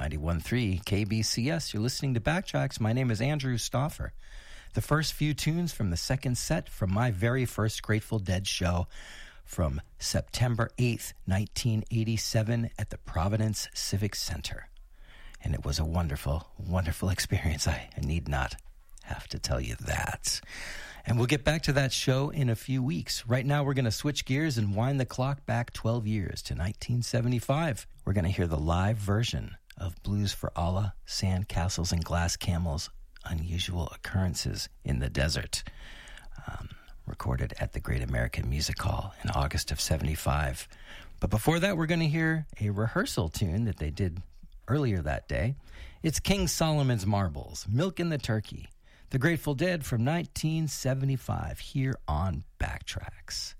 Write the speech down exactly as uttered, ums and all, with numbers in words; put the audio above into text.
ninety-one point three K B C S. You're listening to Backtracks. My name is Andrew Stauffer. The first few tunes from the second set from my very first Grateful Dead show from September eighth, nineteen eighty-seven at the Providence Civic Center. And it was a wonderful, wonderful experience. I need not have to tell you that. And we'll get back to that show in a few weeks. Right now, we're going to switch gears and wind the clock back twelve years to nineteen seventy-five. We're going to hear the live version of Blues for Allah, Sand Castles and Glass Camels, Unusual Occurrences in the Desert, um, recorded at the Great American Music Hall in August of seventy-five. But before that, we're going to hear a rehearsal tune that they did earlier that day. It's King Solomon's Marbles, Milk and the Turkey, The Grateful Dead from nineteen seventy-five, here on Backtracks.